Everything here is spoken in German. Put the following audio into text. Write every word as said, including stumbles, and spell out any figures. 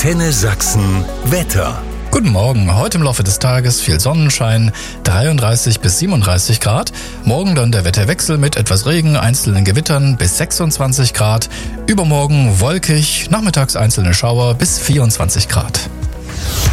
Antenne Sachsen Wetter. Guten Morgen, heute im Laufe des Tages viel Sonnenschein, dreiunddreißig bis siebenunddreißig Grad. Morgen dann der Wetterwechsel mit etwas Regen, einzelnen Gewittern bis sechsundzwanzig Grad. Übermorgen wolkig, nachmittags einzelne Schauer bis vierundzwanzig Grad.